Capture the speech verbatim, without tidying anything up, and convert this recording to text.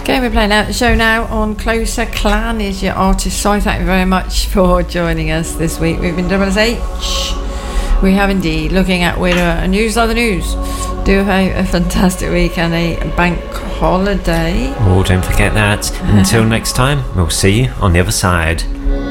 Okay, we're playing out the show now on Closer. Clan is your artist. So thank you very much for joining us this week. We've been Double S H. We have indeed, looking at where uh, news are the news. Do have a fantastic week and a bank holiday. Oh, don't forget that. Until next time, we'll see you on the other side.